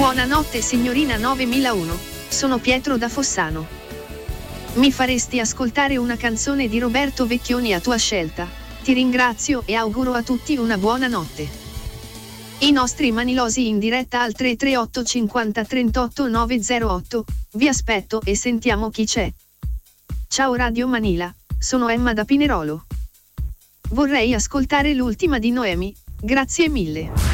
Buonanotte signorina 9001, sono Pietro da Fossano. Mi faresti ascoltare una canzone di Roberto Vecchioni a tua scelta? Ti ringrazio e auguro a tutti una buona notte. I nostri manilosi in diretta al 338 50 38 908, vi aspetto e sentiamo chi c'è. Ciao Radio Manila, sono Emma da Pinerolo. Vorrei ascoltare l'ultima di Noemi, grazie mille.